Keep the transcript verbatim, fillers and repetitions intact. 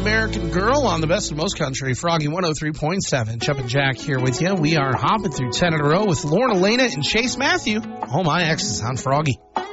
American Girl on the Best of Most Country, Froggy one oh three point seven. Chubb and Jack here with you. We are hopping through ten in a row with Lauren Elena and Chase Matthew. Oh, my exes on Froggy.